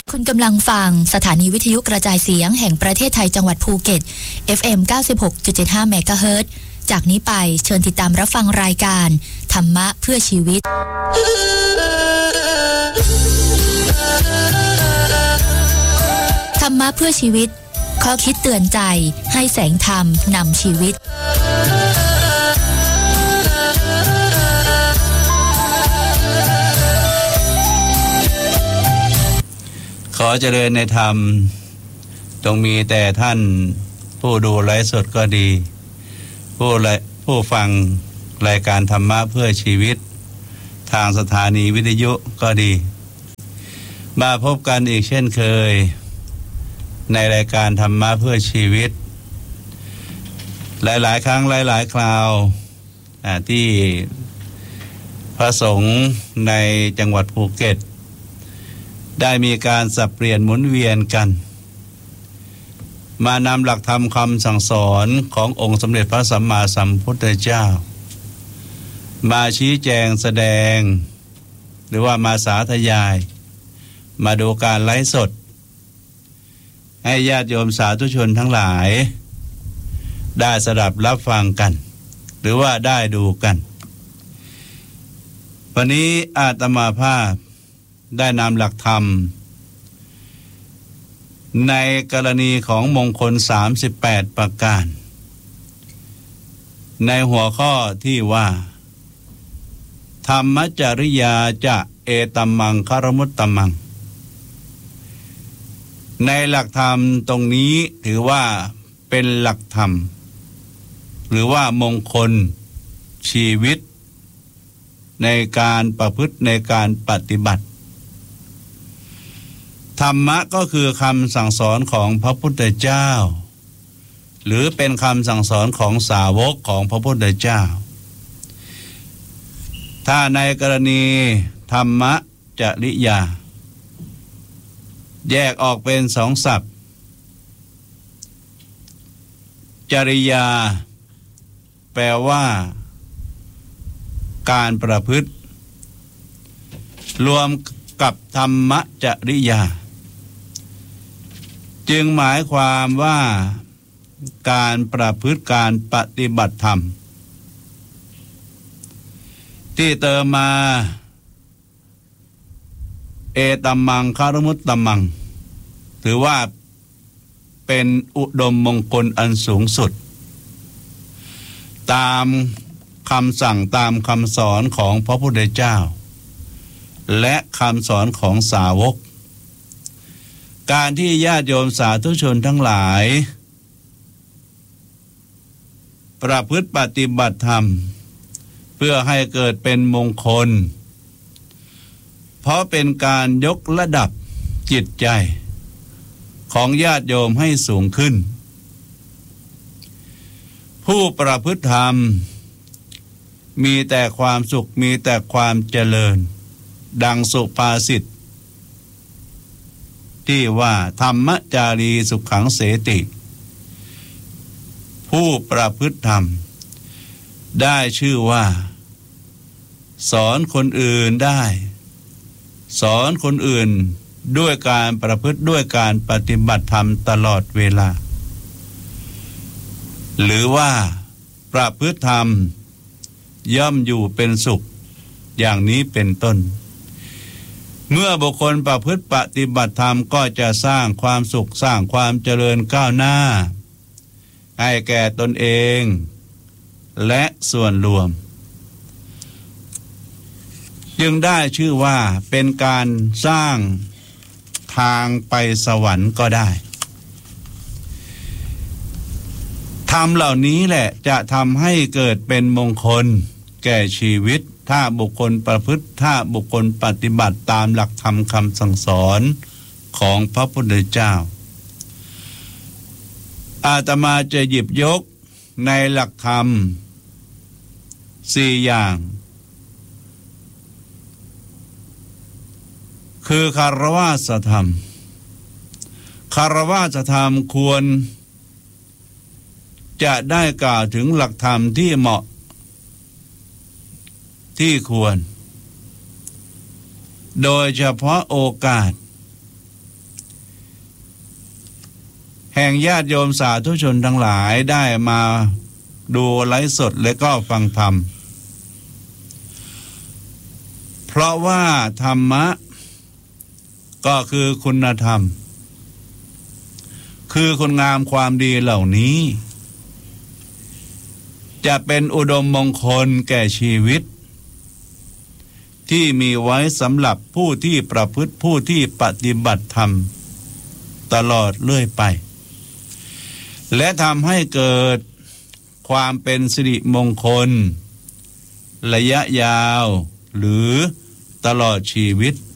คุณกำลังฟังสถานีวิทยุกระจายเสียงแห่งประเทศไทยจังหวัดภูเก็ต FM 96.75 เมกะเฮิรตซ์จากนี้ไปเชิญติดตามรับฟังรายการธรรมะเพื่อชีวิตธรรมะเพื่อชีวิตข้อคิดเตือนใจให้แสงธรรมนำชีวิตขอเจริญในธรรมจงมีแต่ท่านผู้ดูไลฟ์สดก็ดีผู้ฟังรายการธรรมะเพื่อชีวิตทางสถานีวิทยุก็ดีมาพบกันอีกเช่นเคยในรายการธรรมะเพื่อชีวิตหลายๆครั้งหลายๆคราวที่พระสงฆ์ในจังหวัดภูเก็ตได้มีการสับเปลี่ยนหมุนเวียนกันมานำหลักธรรมคำสั่งสอนขององค์สมเด็จพระสัมมาสัมพุทธเจ้ามาชี้แจงแสดงหรือว่ามาสาธยายมาดูการไลฟ์สดให้ญาติโยมสาธุชนทั้งหลายได้สดับรับฟังกันหรือว่าได้ดูกันวันนี้อาตมาภาพได้นำหลักธรรมในกรณีของมงคล38ประการในหัวข้อที่ว่าธรรมจริยาจะเอตัมมังคารมุตตมังในหลักธรรมตรงนี้ถือว่าเป็นหลักธรรมหรือว่ามงคลชีวิตในการประพฤติในการปฏิบัติธรรมะก็คือคำสั่งสอนของพระพุทธเจ้าหรือเป็นคำสั่งสอนของสาวกของพระพุทธเจ้าถ้าในกรณีธรรมจริยาแยกออกเป็นสองศัพท์จริยาแปลว่าการประพฤติรวมกับธรรมจริยาจึงหมายความว่าการประพฤติการปฏิบัติธรรมที่เติมมาเอตัมมังคารมุตตมังถือว่าเป็นอุดมมงคลอันสูงสุดตามคำสั่งตามคำสอนของพระพุทธเจ้าและคำสอนของสาวกการที่ญาติโยมสาธุชนทั้งหลายประพฤติปฏิบัติธรรมเพื่อให้เกิดเป็นมงคลเพราะเป็นการยกระดับจิตใจของญาติโยมให้สูงขึ้นผู้ประพฤติธรรมมีแต่ความสุขมีแต่ความเจริญดังสุภาษิตที่ว่าธรรมจารีสุขังเสติผู้ประพฤติธรรมได้ชื่อว่าสอนคนอื่นได้สอนคนอื่นด้วยการประพฤติด้วยการปฏิบัติธรรมตลอดเวลาหรือว่าประพฤติธรรมย่อมอยู่เป็นสุขอย่างนี้เป็นต้นเมื่อบุคคลประพฤติปฏิบัติธรรมก็จะสร้างความสุขสร้างความเจริญก้าวหน้าให้แก่ตนเองและส่วนรวมจึงได้ชื่อว่าเป็นการสร้างทางไปสวรรค์ก็ได้ธรรมเหล่านี้แหละจะทำให้เกิดเป็นมงคลแก่ชีวิตถ้าบุคคลประพฤติถ้าบุคคลปฏิบัติตามหลักธรรมคำสั่งสอนของพระพุทธเจ้าอาตมาจะหยิบยกในหลักธรรม4อย่างคือคารวะธรรมคารวะธรรมควรจะได้กล่าวถึงหลักธรรมที่เหมาะที่ควรโดยเฉพาะโอกาสแห่งญาติโยมสาธุชนทั้งหลายได้มาดูไลฟ์สดและก็ฟังธรรมเพราะว่าธรรมะก็คือคุณธรรมคือคุณงามความดีเหล่านี้จะเป็นอุดมมงคลแก่ชีวิตที่มีไว้สำหรับผู้ที่ประพฤติผู้ที่ปฏิบัติธรรมตลอดเรื่อยไปและทำให้เกิดความเป็นสิริมงคลระยะยาวหรือตลอดชีวิต